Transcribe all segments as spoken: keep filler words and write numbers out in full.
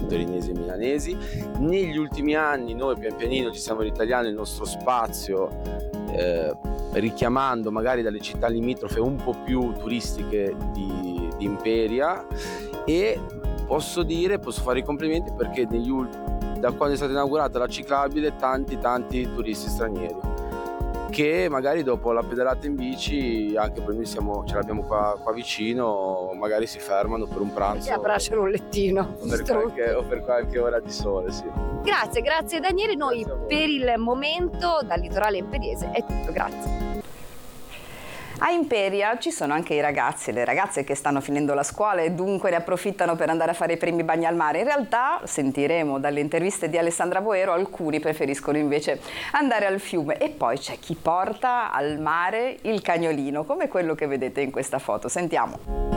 torinesi e milanesi. Negli ultimi anni noi pian pianino ci stiamo ritagliando il nostro spazio, eh, richiamando magari dalle città limitrofe un po' più turistiche di, di Imperia, e posso dire, posso fare i complimenti perché negli ultimi, da quando è stata inaugurata la ciclabile, tanti tanti turisti stranieri che magari dopo la pedalata in bici, anche per noi siamo, ce l'abbiamo qua, qua vicino, magari si fermano per un pranzo e abbracciano un lettino o per, qualche, o per qualche ora di sole, sì. Grazie, grazie Daniele, noi per il momento dal litorale imperiese è tutto, grazie. A Imperia ci sono anche i ragazzi e le ragazze che stanno finendo la scuola e dunque ne approfittano per andare a fare i primi bagni al mare. In realtà, sentiremo dalle interviste di Alessandra Boero, alcuni preferiscono invece andare al fiume, e poi c'è chi porta al mare il cagnolino, come quello che vedete in questa foto. Sentiamo.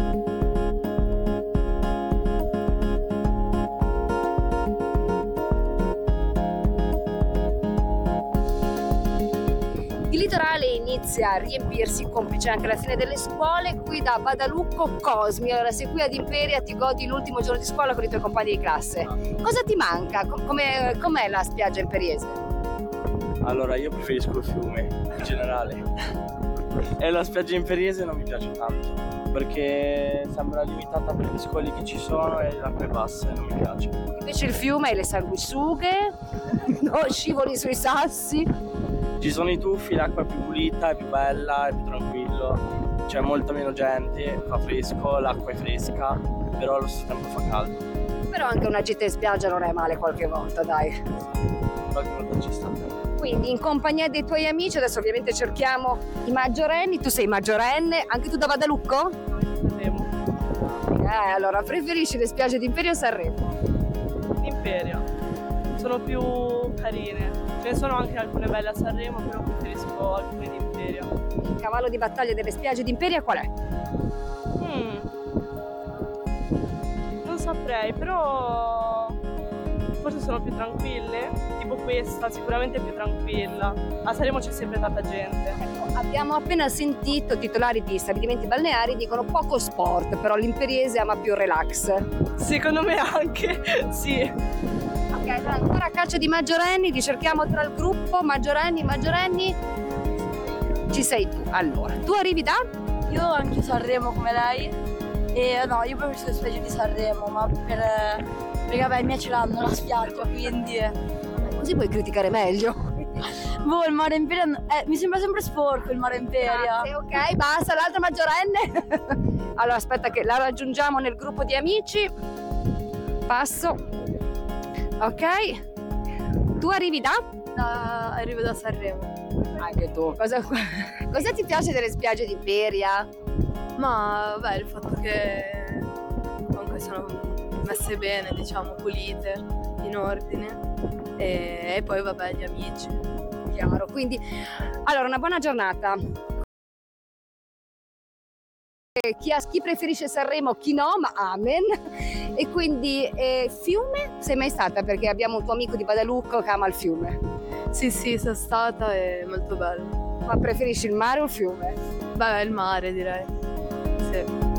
Il litorale inizia a riempirsi, complice anche la fine delle scuole. Qui da Badalucco Cosmi. Allora, se qui ad Imperia ti godi l'ultimo giorno di scuola con i tuoi compagni di classe, cosa ti manca? Come, com'è la spiaggia imperiese? Allora, io preferisco il fiume in generale, e la spiaggia imperiese non mi piace tanto perché sembra limitata per gli scogli che ci sono e l'acqua è bassa e non mi piace. Invece il fiume hai le sanguisughe, no, scivoli sui sassi. Ci sono i tuffi, l'acqua è più pulita, è più bella, è più tranquillo, c'è molta meno gente, fa fresco, l'acqua è fresca, però allo stesso tempo fa caldo. Però anche una gita in spiaggia non è male qualche volta, dai. Qualche volta ci sta. Quindi in compagnia dei tuoi amici, adesso ovviamente cerchiamo i maggiorenni, tu sei maggiorenne, anche tu da Badalucco? Sanremo. Eh, allora preferisci le spiagge di Imperia o Sanremo? Imperia, sono più carine. Ce ne sono anche alcune belle a Sanremo, però preferisco alcune di Imperia. Il cavallo di battaglia delle spiagge di Imperia qual è? Mm. Non saprei, però forse sono più tranquille. Tipo questa, sicuramente è più tranquilla. A Sanremo c'è sempre tanta gente. Ecco, abbiamo appena sentito titolari di stabilimenti balneari dicono poco sport, però l'imperiese ama più relax. Secondo me anche, sì. Ok, allora ancora a caccia di maggiorenni, li cerchiamo tra il gruppo, maggiorenni, maggiorenni. Ci sei tu. Allora, tu arrivi da? Io anche Sanremo come lei. E no, io preferisco le spiagge di Sanremo, ma per, perché vabbè, i miei ce l'hanno la spiaggia, quindi Così puoi criticare meglio. boh, il mare Imperia eh, mi sembra sempre sporco il mare Imperia. Grazie, ok, basta, l'altra maggiorenne. Allora aspetta che la raggiungiamo nel gruppo di amici. Passo. Ok, tu arrivi da? Da, arrivo da Sanremo. Anche tu. Cosa, cosa ti piace delle spiagge di Imperia? Ma vabbè, il fatto che comunque sono messe bene, diciamo, pulite, in ordine. E, e poi vabbè, gli amici. Chiaro, quindi allora una buona giornata. Chi, ha, chi preferisce Sanremo, chi no, ma amen. E quindi eh, fiume, sei mai stata? Perché abbiamo un tuo amico di Badalucco che ama il fiume. Sì, sì, sono stata, è molto bello. Ma preferisci il mare o il fiume? Beh, il mare direi. Sì.